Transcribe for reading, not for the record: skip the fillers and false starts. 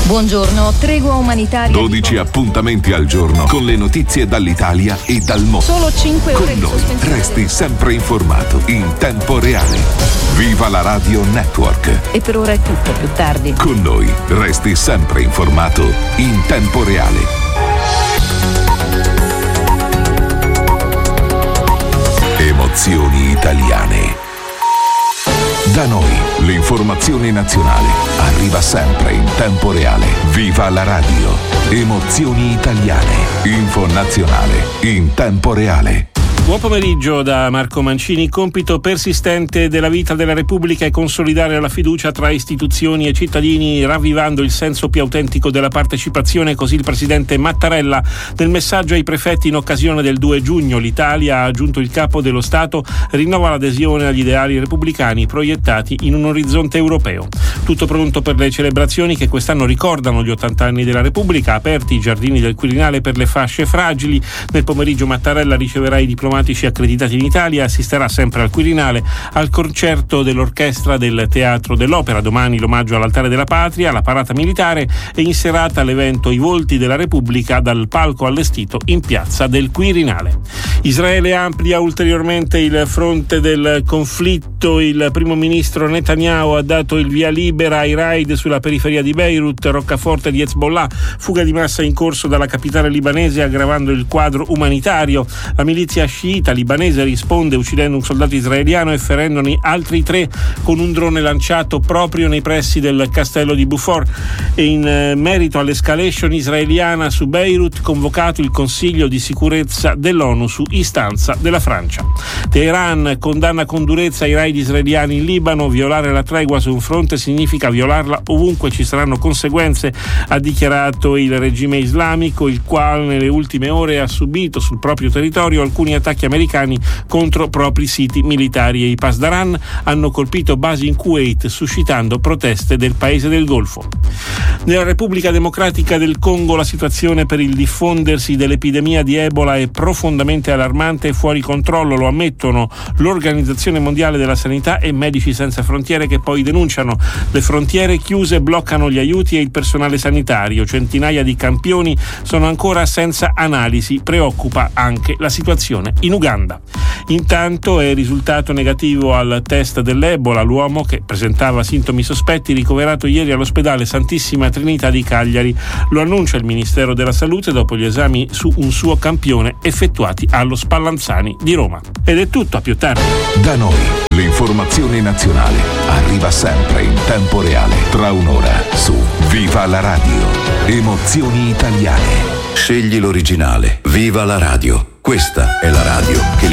Buongiorno, tregua umanitaria. 12 appuntamenti al giorno con le notizie dall'Italia e dal mondo. Solo 5 ore con di noi sospensione. resti sempre informato in tempo reale. Viva la Radio Network. E per ora è tutto, più tardi. Con noi resti sempre informato in tempo reale. Emozioni italiane. Da noi l'informazione nazionale arriva sempre in tempo reale. Viva la radio. Emozioni italiane. Info nazionale in tempo reale. Buon pomeriggio da Marco Mancini. Compito persistente della vita della Repubblica è consolidare la fiducia tra istituzioni e cittadini, ravvivando il senso più autentico della partecipazione. Così il presidente Mattarella. Nel messaggio ai prefetti in occasione del 2 giugno, l'Italia, ha aggiunto il capo dello Stato, rinnova l'adesione agli ideali repubblicani proiettati in un orizzonte europeo. Tutto pronto per le celebrazioni che quest'anno ricordano gli 80 anni della Repubblica. Aperti i giardini del Quirinale per le fasce fragili. Nel pomeriggio Mattarella riceverà i diplomatici accreditati in Italia e assisterà sempre al Quirinale al concerto dell'orchestra del Teatro dell'Opera. Domani l'omaggio all'Altare della Patria, la parata militare e in serata l'evento I Volti della Repubblica dal palco allestito in piazza del Quirinale. Israele amplia ulteriormente il fronte del conflitto. Il primo ministro Netanyahu ha dato il via libera ai raid sulla periferia di Beirut, roccaforte di Hezbollah, fuga di massa in corso dalla capitale libanese aggravando il quadro umanitario. La milizia sciita libanese risponde uccidendo un soldato israeliano e ferendone altri 3 con un drone lanciato proprio nei pressi del castello di Beaufort. E in merito all'escalation israeliana su Beirut, convocato il Consiglio di sicurezza dell'ONU su istanza della Francia. Teheran condanna con durezza i raid israeliani in Libano. Violare la tregua su un fronte significa violarla ovunque ci saranno conseguenze, ha dichiarato il regime islamico, il quale nelle ultime ore ha subito sul proprio territorio alcuni attacchi americani contro propri siti militari e i Pasdaran hanno colpito basi in Kuwait, suscitando proteste del paese del Golfo. Nella Repubblica Democratica del Congo la situazione per il diffondersi dell'epidemia di Ebola è profondamente allarmante e fuori controllo, lo ammettono l'Organizzazione Mondiale della Sanità e Medici Senza Frontiere, che poi denunciano le frontiere chiuse bloccano gli aiuti e il personale sanitario. Centinaia di campioni sono ancora senza analisi, preoccupa anche la situazione in Uganda. Intanto è risultato negativo al test dell'Ebola l'uomo che presentava sintomi sospetti, ricoverato ieri all'ospedale Santissima Trinità di Cagliari. Lo annuncia il Ministero della Salute dopo gli esami su un suo campione effettuati allo Spallanzani di Roma. Ed è tutto, a più tardi. Da noi l'informazione nazionale arriva sempre in tempo reale. Tra un'ora su Viva la Radio. Emozioni italiane. Scegli l'originale. Viva la radio. Questa è la radio che